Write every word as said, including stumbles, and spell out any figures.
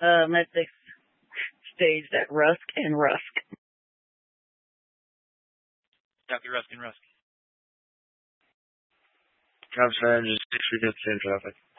Um, at the stage that Rusk and Rusk. Copy Rusk and Rusk. Copy, sir. Just six for good traffic.